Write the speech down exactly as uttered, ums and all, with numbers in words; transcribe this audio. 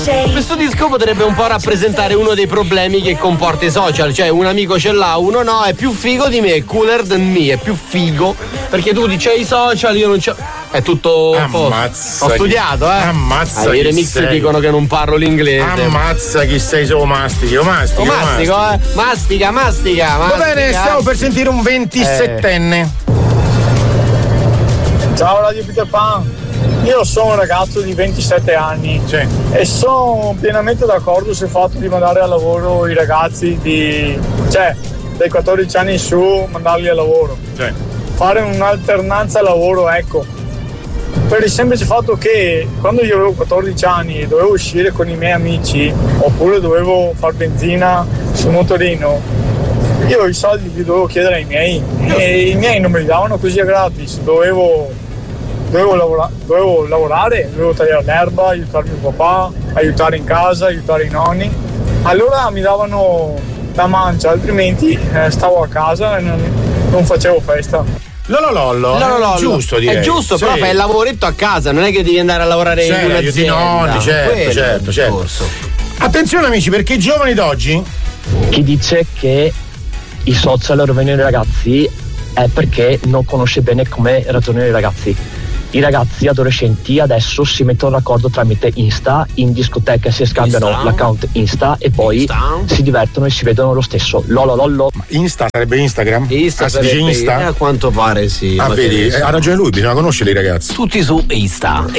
Questo disco potrebbe un po' rappresentare uno dei problemi che comporta i social, cioè un amico ce l'ha, uno no, è più figo di me, è cooler than me, è più figo, perché tu dici i social, io non c'ho. È tutto un po'. Ho studiato, eh. Ammazza. Ah, i remix sei. Dicono che non parlo l'inglese. Ammazza chi sei, solo mastichi, o mastico. O mastico, eh. Mastica, mastica, mastica. Va bene, stiamo per sentire un ventisettenne. Eh. Ciao Radio Peter Pan. Io sono un ragazzo di ventisette anni, sì. E sono pienamente d'accordo sul fatto di mandare a lavoro i ragazzi di, cioè, dai quattordici anni in su, mandarli a lavoro. Sì. Fare un'alternanza lavoro, ecco. Per il semplice fatto che quando io avevo quattordici anni e dovevo uscire con i miei amici oppure dovevo far benzina sul motorino, io i soldi li dovevo chiedere ai miei e i miei non me li davano così a gratis, dovevo Dovevo, lavora- dovevo lavorare, dovevo tagliare l'erba, aiutare mio papà, aiutare in casa, aiutare i nonni. Allora mi davano la mancia, altrimenti eh, stavo a casa e non, non facevo festa. Lololollo, Lololollo. È giusto direi. È giusto, sì. Però fai il lavoretto a casa, non è che devi andare a lavorare certo, in un'azienda. Aiuti i nonni, certo, Quello certo, certo. Corso. Attenzione amici, perché i giovani d'oggi, chi dice che i social rovinano i ragazzi è perché non conosce bene come ragionano i ragazzi. I ragazzi adolescenti adesso si mettono d'accordo tramite Insta, in discoteca si scambiano Insta. l'account Insta e poi Insta. si divertono e si vedono lo stesso. Lolo lollo. ma Insta sarebbe Instagram? Insta ah, si dice sarebbe- Insta? A quanto pare sì. Ah, ma vedi, che- eh, ha ragione lui, bisogna conoscere i ragazzi. Tutti su Insta.